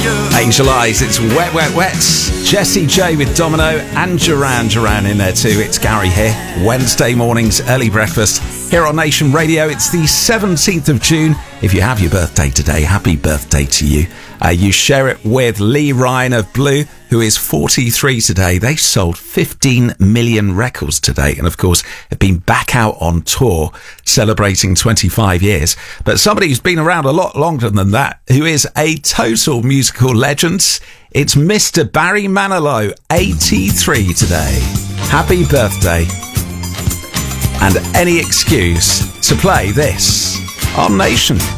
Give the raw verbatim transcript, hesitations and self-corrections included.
Angel Eyes, it's Wet, Wet, Wet. Jessie J with Domino and Duran Duran in there too. It's Gary here. Wednesday mornings, early breakfast here on Nation Radio. It's the seventeenth of June. If you have your birthday today, happy birthday to you. Uh, you share it with Lee Ryan of Blue, who is forty-three today. They sold fifteen million records today, and of course have been back out on tour celebrating twenty-five years. But somebody who's been around a lot longer than that, who is a total musical legend, it's Mister Barry Manilow, eighty-three today. Happy birthday. And any excuse to play this on Nation.